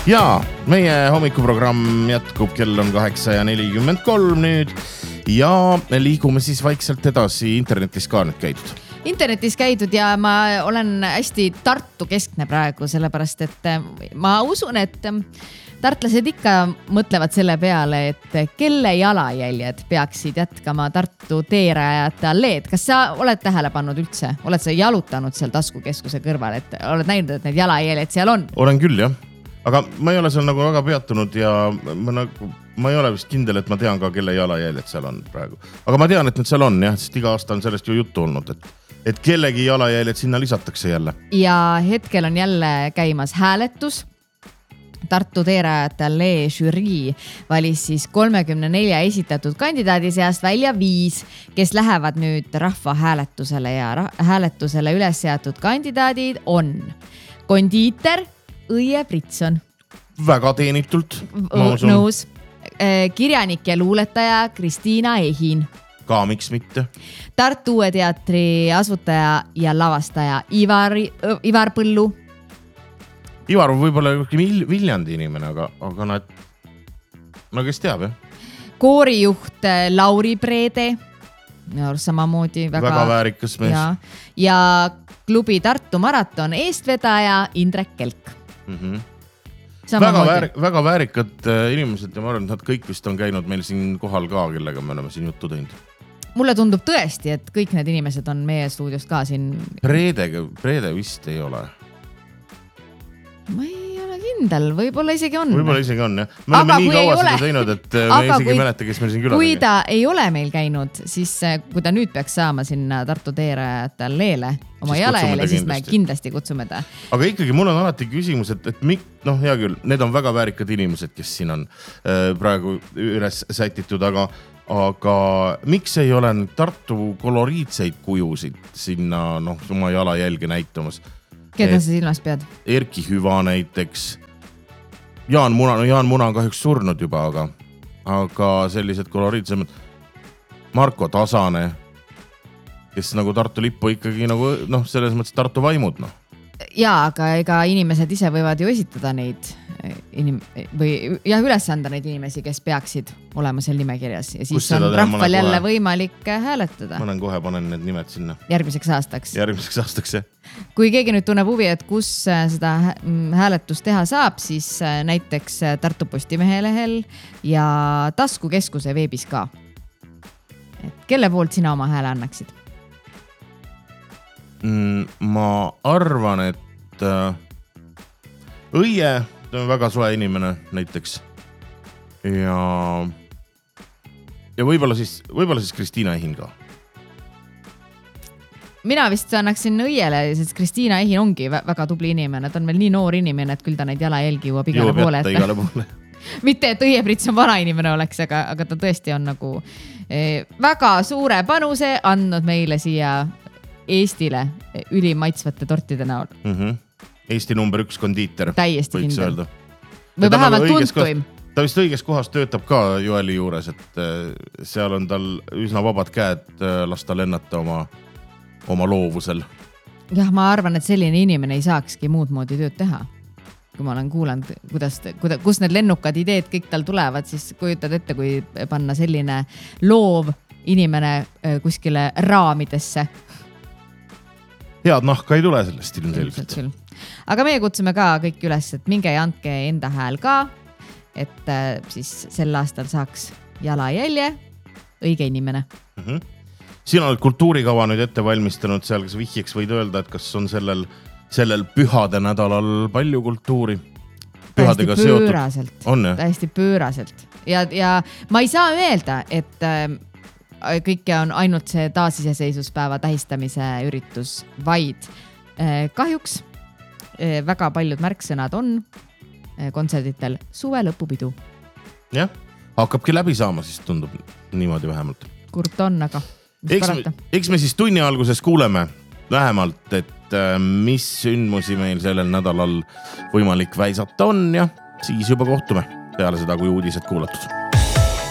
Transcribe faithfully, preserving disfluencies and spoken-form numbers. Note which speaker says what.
Speaker 1: Ja meie hommikuprogramm jätkub, kell on kaheksa ja nelikümmend kolm nüüd ja liigume siis vaikselt edasi. Internetis ka nüüd käidud.
Speaker 2: Internetis käidud ja ma olen hästi Tartu keskne praegu, sellepärast et ma usun, et tartlased ikka mõtlevad selle peale, et kelle jalajäljed peaksid jätkama Tartu teerajate alleed. Kas sa oled tähele pannud üldse? Oled sa jalutanud seal taskukeskuse kõrval, et oled näinud, et need jalajäljed seal on?
Speaker 1: Olen küll, jah. Aga ma ei ole seal nagu väga peatunud ja ma, nagu, ma ei ole vist kindel, et ma tean ka, kelle jalajäljed seal on praegu. Aga ma tean, et need seal on, jah, sest iga aasta on sellest ju juttu olnud, et, et kellegi jalajäljed sinna lisatakse jälle.
Speaker 2: Ja hetkel on jälle käimas hääletus. Tartu teerajate allee žürii valis siis kolmekümne nelja esitatud kandidaadi seast välja viis, kes lähevad nüüd rahva hääletusele ja ra- hääletusele üles seatud kandidaadid on kondiiter Õie Britson.
Speaker 1: Väga teenitult.
Speaker 2: Nõus. Kirjanik ja luuletaja Kristiina Ehin.
Speaker 1: Ka miks mitte.
Speaker 2: Tartu Uue teatri asutaja ja lavastaja Ivar, Ivar Põllu.
Speaker 1: Ivar on võib-olla Viljandi inimene, aga, aga nad, no kes teab, jah?
Speaker 2: Koorijuht Lauri Preede. Samamoodi väga,
Speaker 1: väga väärikas mees.
Speaker 2: Ja, ja klubi Tartu Maraton eestvedaja Indrek Kelk.
Speaker 1: Mm-hmm. Väga, väär, väga väärikad inimesed ja ma arvan, et nad kõik vist on käinud meil siin kohal ka, kellega me oleme siin juttu teinud.
Speaker 2: Mulle tundub tõesti, et kõik need inimesed on meie stuudiost ka siin.
Speaker 1: Preedega, Preede vist ei ole.
Speaker 2: Ma ei ole kindel, võib-olla isegi on.
Speaker 1: Võib-olla isegi on, jah. Me oleme nii kaua seda teinud, et me isegi ei mäleta, kes meil siin küla
Speaker 2: kui tegi. Ta ei ole meil käinud, siis kui ta nüüd peaks saama sinna Tartu teerajate alleele oma jalajäle, siis me kindlasti kutsume ta.
Speaker 1: Aga ikkagi mul on alati küsimus, et, et mik, noh, hea küll, need on väga väärikad inimesed, kes siin on äh, praegu üles sätitud, aga, aga miks ei ole Tartu koloriitseid kujusid sinna noh, oma jalajälge näitamas?
Speaker 2: Keda sa silmas pead?
Speaker 1: Erki Hüva näiteks. Jaan Muna, no Jaan Muna on kahjuks surnud juba, aga, aga sellised koloriitsemad. Marko Tasane, kes nagu Tartu lippu ikkagi nagu, noh, selles mõttes Tartu vaimud, noh.
Speaker 2: Jaa, aga ega inimesed ise võivad ju esitada neid inim- või jah, üles anda neid inimesi, kes peaksid olema seal nimekirjas ja siis on rahval jälle kohe võimalik hääletada.
Speaker 1: Ma olen kohe panen need nimed sinna.
Speaker 2: Järgmiseks aastaks.
Speaker 1: Järgmiseks aastaks, jah.
Speaker 2: Kui keegi nüüd tunneb huvi, et kus seda hääletust teha saab, siis näiteks Tartu Postimehe lehel ja taskukeskuse veebis ka. Et kelle poolt sina oma hääle annaksid?
Speaker 1: Ma arvan, et äh, Õie on väga soe inimene näiteks ja ja võib-olla siis, võib-olla siis Kristiina Ehin ka.
Speaker 2: Mina vist annaksin Õiele, sest Kristiina Ehin ongi väga tubli inimene, ta on veel nii noor inimene, et küll ta neid jalajälgi jõuab igale
Speaker 1: Jõuab
Speaker 2: poole.
Speaker 1: Igale poole.
Speaker 2: Mitte, et Õie Brits on vana inimene oleks, aga, aga ta tõesti on nagu eh, väga suure panuse andnud meile siia Eestile ülimaitsvate tortide näol.
Speaker 1: Mm-hmm. Eesti number üks kondiiter.
Speaker 2: Täiesti kindel.
Speaker 1: Või
Speaker 2: vähemalt tuntuim.
Speaker 1: Ta vist õiges kohas töötab ka Joeli juures, et seal on tal üsna vabad käed lasta lennata oma, oma loovusel.
Speaker 2: Jah, ma arvan, et selline inimene ei saakski muud moodi tööd teha. Kui ma olen kuulanud, kuidas, kuda, kus need lennukad ideed kõik tal tulevad, siis kujutad ette, kui panna selline loov inimene kuskile raamidesse.
Speaker 1: Head nahka ei tule sellest ilmselgelt.
Speaker 2: Aga meie kutsume ka kõik üles, et minge ja andke enda hääl ka, et siis sel aastal saaks jalajälje õige inimene.
Speaker 1: Mm-hmm. Sina oled kultuurikava nüüd ette valmistanud seal, kas vihjeks võid öelda, et kas on sellel, sellel pühade nädalal palju kultuuri?
Speaker 2: Täiesti pööraselt.
Speaker 1: On, jah?
Speaker 2: Täiesti pööraselt. Ja, ja ma ei saa öelda, et kõike on ainult see taasiseseisvuspäeva tähistamise üritus, vaid kahjuks väga paljud märksõnad on kontserditel suve lõpupidu.
Speaker 1: Jah, hakkabki läbi saama, siis tundub niimoodi vähemalt.
Speaker 2: Kurt on, aga
Speaker 1: eks me, eks me siis tunni alguses kuuleme vähemalt, et mis sündmusi meil sellel nädalal võimalik väisata on ja siis juba kohtume peale seda, kui uudised kuulatud.